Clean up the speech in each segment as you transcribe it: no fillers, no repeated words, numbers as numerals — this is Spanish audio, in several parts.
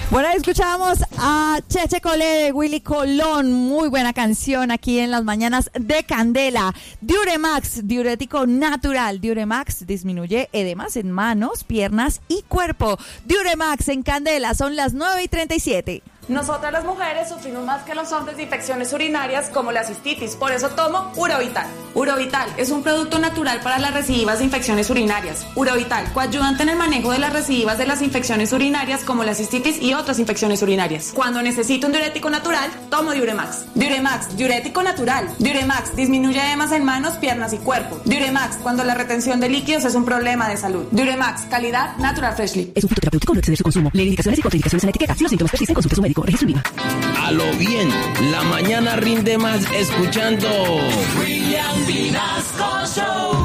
Bueno, escuchábamos a Cheche Colé de Willy Colón, muy buena canción aquí en las mañanas de Candela. Diuremax, diurético natural. Diuremax disminuye edemas en manos, piernas y cuerpo. Diuremax en Candela, son las 9:37. Nosotras las mujeres sufrimos más que los hombres de infecciones urinarias como la cistitis, por eso tomo Urovital. Urovital es un producto natural para las recidivas de infecciones urinarias. Urovital, coayudante en el manejo de las recidivas de las infecciones urinarias como la cistitis y otras infecciones urinarias. Cuando necesito un diurético natural, tomo Diuremax. Diuremax, diurético natural. Diuremax disminuye edemas en manos, piernas y cuerpo. Diuremax, cuando la retención de líquidos es un problema de salud. Diuremax, calidad Natural Freshly. Es un fitoterapéutico, no exceder su consumo. Lee indicaciones y contraindicaciones en la etiqueta. Si los síntomas persisten, consulte a su médico. Registro INVIMA. A lo bien, la mañana rinde más escuchando William Vinasco Show.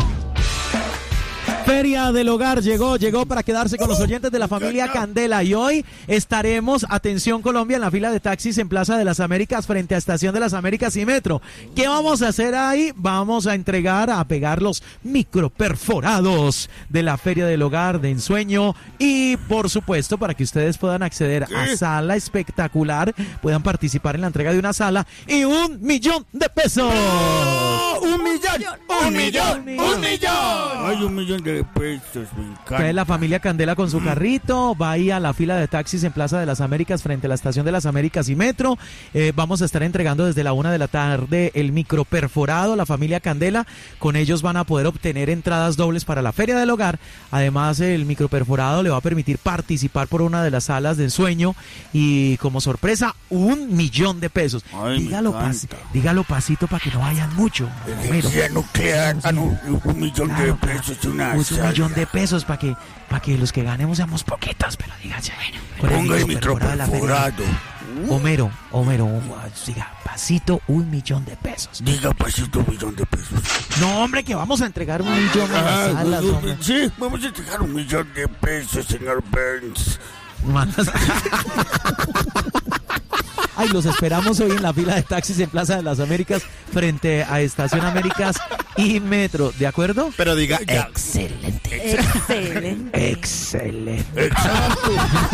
Feria del Hogar llegó para quedarse con los oyentes de la familia Candela y hoy estaremos, atención Colombia, en la fila de taxis en Plaza de las Américas frente a Estación de las Américas y Metro. ¿Qué vamos a hacer ahí? Vamos a pegar los microperforados de la Feria del Hogar de Ensueño y por supuesto para que ustedes puedan acceder a sala espectacular, puedan participar en la entrega de una sala y $1.000.000 pesos. ¡Un millón! ¡Ay, $1.000.000 de pesos! Me encanta. Entonces la familia Candela con su carrito va ahí a la fila de taxis en Plaza de las Américas frente a la Estación de las Américas y Metro. Vamos a estar entregando desde la 1 de la tarde el microperforado. La familia Candela, con ellos van a poder obtener entradas dobles para la Feria del Hogar. Además, el microperforado le va a permitir participar por una de las salas de ensueño y como sorpresa $1.000.000 pesos. Ay, dígalo pasito para que no vayan mucho. Energía nuclear, $1.000.000 de pesos y una pues $1.000.000 pesos para que los que ganemos seamos poquitos, pero díganse. Ponga el microperforado. Homero, diga, pasito $1.000.000 pesos. Diga pasito $1.000.000 de pesos. No, hombre, que vamos a entregar $1.000.000 en las salas, hombre. Sí, vamos a entregar $1.000.000 de pesos, señor Burns. Ay, los esperamos hoy en la fila de taxis en Plaza de las Américas frente a Estación Américas y Metro, ¿de acuerdo? Pero diga Excelente. Excelente.